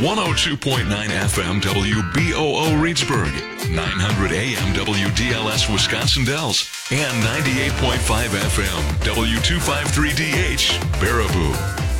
102.9 FM WBOO Reedsburg, 900 AM WDLS Wisconsin Dells, and 98.5 FM W253DH Baraboo.